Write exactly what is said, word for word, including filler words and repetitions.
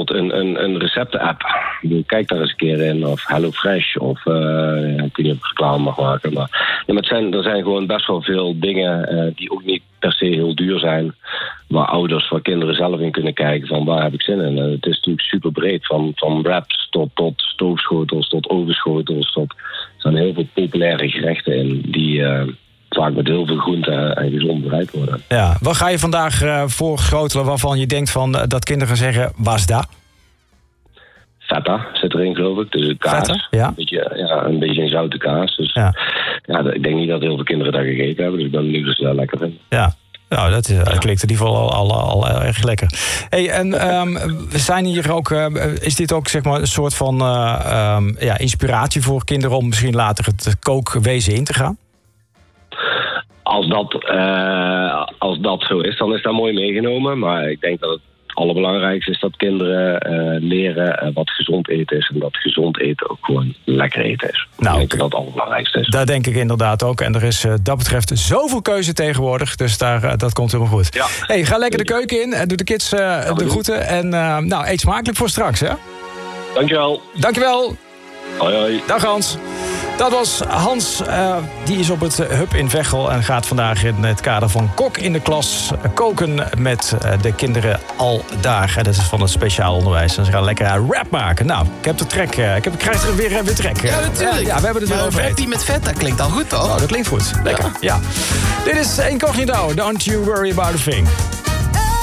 bijvoorbeeld een, een, een recepten-app. Kijk daar eens een keer in. Of HelloFresh. Of uh, ik weet niet of ik reclame mag maken. Maar, ja, maar het zijn, er zijn gewoon best wel veel dingen uh, die ook niet per se heel duur zijn. Waar ouders, waar kinderen zelf in kunnen kijken van waar heb ik zin in. Uh, het is natuurlijk super breed. Van, van wraps tot, tot stoofschotels, tot ovenschotels. Tot, er zijn heel veel populaire gerechten in die uh, vaak met heel veel groenten en gezond bereid worden. Ja, wat ga je vandaag uh, voorschotelen waarvan je denkt van uh, dat kinderen zeggen, was dat? Feta zit erin, geloof ik. Dus kaas. Feta, ja. Een beetje, ja, een beetje een zoute kaas. Dus ja. Ja, ik denk niet dat heel veel kinderen dat gegeten hebben. Dus ik ben benieuwd of ze daar lekker vinden. Ja. Nou, dat, is, dat klinkt in ieder geval al, al, al erg lekker. Hey, en um, we zijn hier ook, uh, is dit ook zeg maar een soort van uh, um, ja, inspiratie voor kinderen om misschien later het kookwezen in te gaan? Als dat, uh, als dat zo is, dan is dat mooi meegenomen. Maar ik denk dat het allerbelangrijkste is dat kinderen uh, leren uh, wat gezond eten is. En dat gezond eten ook gewoon lekker eten is. Nou, ik denk dat dat het allerbelangrijkste is. Dat denk ik inderdaad ook. En er is uh, dat betreft zoveel keuze tegenwoordig. Dus daar, uh, dat komt helemaal goed. Ja. Hey, ga lekker de keuken in. Doe de kids uh, ja, de groeten. En uh, nou, eet smakelijk voor straks, hè? Dankjewel. Dankjewel. Hoi, hoi. Dag Hans. Dat was Hans, uh, die is op het Hub in Veghel en gaat vandaag in het kader van Kok in de Klas koken met uh, de kinderen al dagen. Dat is van het speciaal onderwijs. En ze gaan lekker uh, rap maken. Nou, ik heb de trek. Uh, ik, heb, ik krijg er weer, uh, weer trek. Ja, natuurlijk. Uh, ja, we hebben het weer over. Rap die met vet, dat klinkt al goed, toch? Oh, dat klinkt goed. Lekker. Ja. Ja. Dit is Incognito. Don't you worry about a thing.